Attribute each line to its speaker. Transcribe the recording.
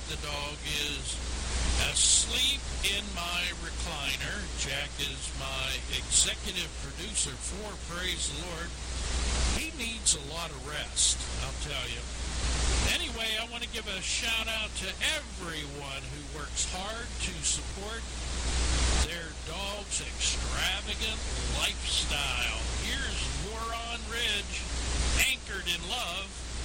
Speaker 1: the dog is asleep in my recliner. Jack is my executive producer for Praise the Lord. He needs a lot of rest, I'll tell you. Anyway, I want to give a shout out to everyone who works hard to support their dog